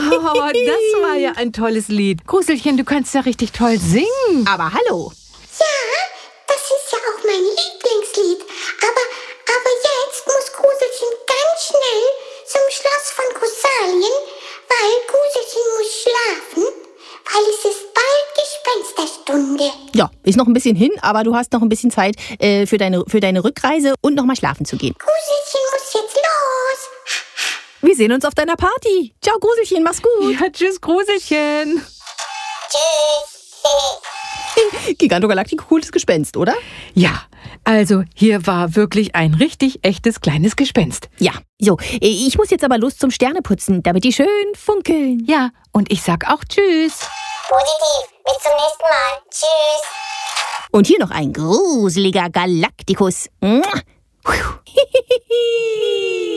Oh, das war ja ein tolles Lied. Gruselchen, du kannst ja richtig toll singen. Aber hallo. Ja, das ist ja auch mein Lieblingslied. Aber jetzt muss Gruselchen ganz schnell zum Schloss von Grosalien, weil Gruselchen muss schlafen, weil es ist bald Gespensterstunde. Ja, ist noch ein bisschen hin, aber du hast noch ein bisschen Zeit für deine Rückreise und noch mal schlafen zu gehen. Gruselchen muss jetzt los. Wir sehen uns auf deiner Party. Ciao, Gruselchen, mach's gut. Ja, tschüss, Gruselchen. Tschüss. Gigantogalaktik, cooles Gespenst, oder? Ja, also hier war wirklich ein richtig echtes kleines Gespenst. Ja, so. Ich muss jetzt aber los zum Sterneputzen, damit die schön funkeln. Ja, und ich sag auch tschüss. Positiv. Bis zum nächsten Mal. Tschüss. Und hier noch ein gruseliger Galaktikus. Mua.